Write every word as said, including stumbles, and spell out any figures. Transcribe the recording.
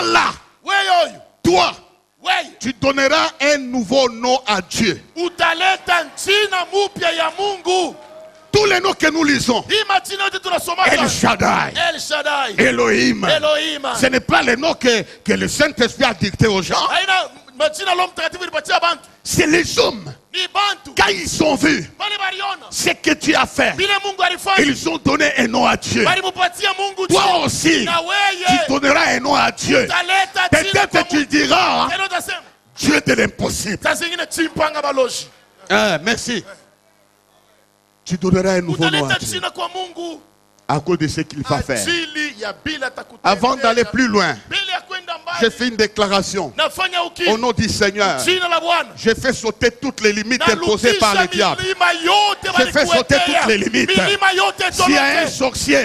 là, wewe oyo, toi, wewe tu donneras un nouveau nom à Dieu. utaleta jina mupya ya Mungu. Tous les noms que nous lisons, Hii majina yote tunasoma El Shaddai, El Shaddai, Elohim, Elohim. ce n'est pas les noms que, que le Saint-Esprit a dicté aux gens. Haina majina Roho Mtakatifu ilipatia bantu. C'est les hommes, Ni bantu. quand ils ont vu Bali baliona. ce que tu as fait, Vile Mungu alifanya. ils ont donné un nom à Dieu. Walimupatia Mungu Toi jina. aussi, Na tu wewe donneras un nom à Dieu. utaleta jina kwa Peut-être tu Mungu. diras, Tena utasema, Dieu de l'impossible. saa zingine chimpanga baloji. Ah, merci. Tu donneras un nouveau nom à Utaleta Dieu jina kwa Mungu. à cause de ce qu'il va faire. Ajili ya bila takutendea. Avant d'aller plus loin, Bila ya kwenda j'ai mbali. fait une déclaration Nafanya au ukimya. nom du Seigneur. Jina la Bwana. J'ai fait sauter toutes les limites imposées par le diable. Milima yote J'ai fait sauter walikuwekea. toutes les limites. Milima yote S'il y a un tolete. sorcier